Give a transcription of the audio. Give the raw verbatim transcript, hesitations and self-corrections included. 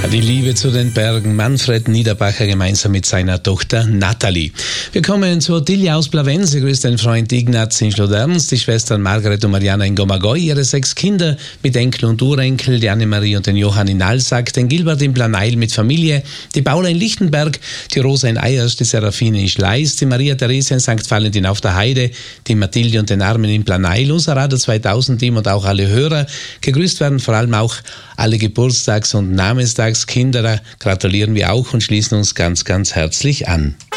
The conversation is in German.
Die Liebe zu den Bergen. Manfred Niederbacher gemeinsam mit seiner Tochter Nathalie. Wir kommen zur Tilja aus Blavenz. Sie grüßt den Freund Ignaz in Schloderns, die Schwestern Margaret und Mariana in Gomagoi, ihre sechs Kinder mit Enkel und Urenkel, die Annemarie und den Johann in Alsack, den Gilbert in Planeil mit Familie, die Paula in Lichtenberg, die Rosa in Eyers, die Seraphine in Schleiß, die Maria Theresia in Sankt Valentin auf der Heide, die Mathilde und den Armen in Planeil, unser Radio zweitausend-Team und auch alle Hörer. Gegrüßt werden vor allem auch alle Geburtstags- und Namenstagskinder. Da gratulieren wir auch und schließen uns ganz, ganz herzlich an.